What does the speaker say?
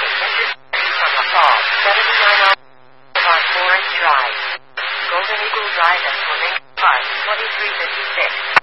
heading intersecting from La Falls, 79 on Forest Drive. Golden Eagle Drive and Flamingo Park, 2356.